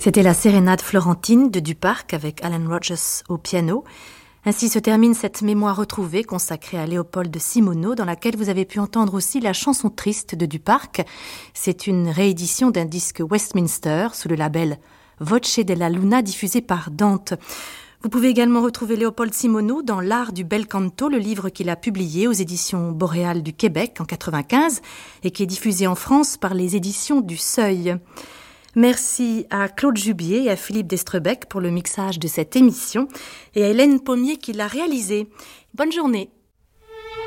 C'était la sérénade florentine de Duparc avec Alan Rogers au piano. Ainsi se termine cette mémoire retrouvée consacrée à Léopold de Simoneau, dans laquelle vous avez pu entendre aussi la chanson triste de Duparc. C'est une réédition d'un disque Westminster sous le label Voce della Luna diffusé par Dante. Vous pouvez également retrouver Léopold Simoneau dans L'art du bel canto, le livre qu'il a publié aux éditions Boréal du Québec en 1995 et qui est diffusé en France par les éditions du Seuil. Merci à Claude Jubier et à Philippe Destrebec pour le mixage de cette émission et à Hélène Pommier qui l'a réalisée. Bonne journée.